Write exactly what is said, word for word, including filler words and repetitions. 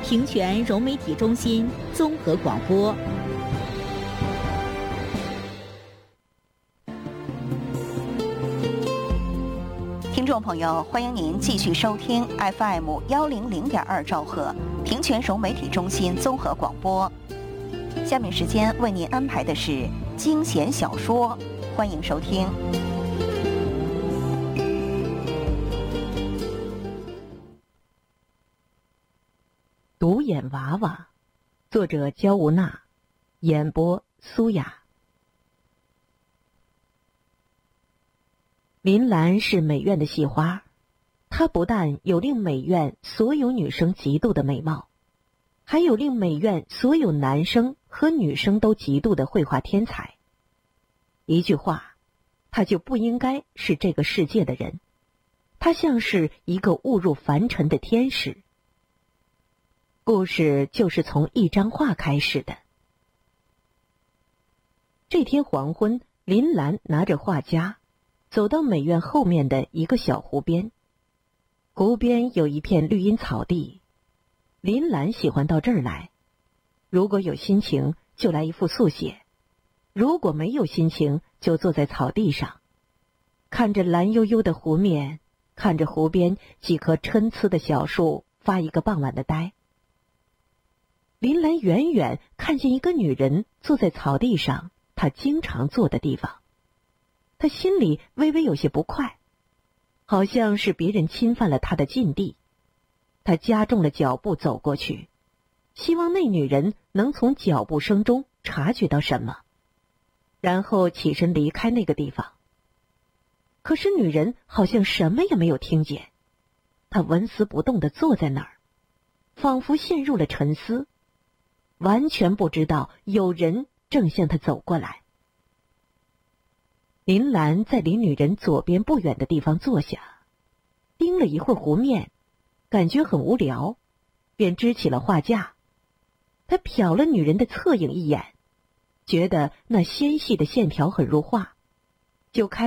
平泉融媒体中心综合广播。 听众朋友，欢迎您继续收听 F M 幺零零点二兆赫平泉融媒体中心综合广播。下面时间为您安排的是惊险小说，欢迎收听。 独眼娃娃，作者焦无娜，演播苏雅。林兰是美院的系花，她不但有令美院所有女生嫉妒的美貌，还有令美院所有男生和女生都嫉妒的绘画天才。一句话，她就不应该是这个世界的人，她像是一个误入凡尘的天使。故事就是从一张画开始的。这天黄昏，林兰拿着画夹走到美院后面的一个小湖边，湖边有一片绿荫草地，林兰喜欢到这儿来，如果有心情就来一幅速写，如果没有心情就坐在草地上，看着蓝悠悠的湖面，看着湖边几棵参差的小树，发一个傍晚的呆。林兰远远看见一个女人坐在草地上，她经常坐的地方。她心里微微有些不快，好像是别人侵犯了她的禁地。她加重了脚步走过去，希望那女人能从脚步声中察觉到什么，然后起身离开那个地方。可是女人好像什么也没有听见，她纹丝不动地坐在那儿，仿佛陷入了沉思，完全不知道有人正向他走过来。林兰在离女人左边不远的地方坐下，盯了一会儿湖面，感觉很无聊，便支起了画架。他瞟了女人的侧影一眼，觉得那纤细的线条很入画，就开